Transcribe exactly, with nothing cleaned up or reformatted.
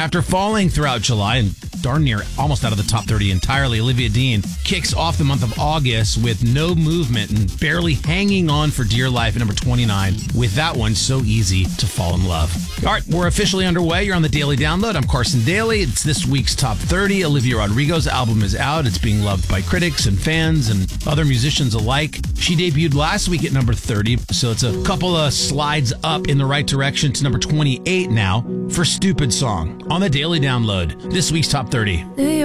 After falling throughout July and darn near almost out of the top thirty entirely, Olivia Dean kicks off the month of August with no movement and barely hanging on for dear life at number twenty-nine with that one, So Easy to Fall in Love. All right, we're officially underway. You're on the Daily Download. I'm Carson Daly. It's this week's top thirty. Olivia Rodrigo's album is out. It's being loved by critics and fans and other musicians alike. She debuted last week at number thirty, so it's a couple of slides up in the right direction to number twenty-eight now for Stupid Song on the Daily Download. This week's top thirty.